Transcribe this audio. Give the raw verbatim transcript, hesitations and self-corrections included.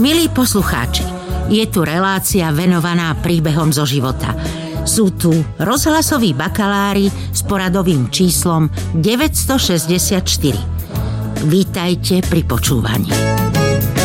Milí poslucháči, je tu relácia venovaná príbehom zo života. Sú tu rozhlasoví bakalári s poradovým číslom deväťstošesťdesiatštyri. Vítajte pri počúvaní.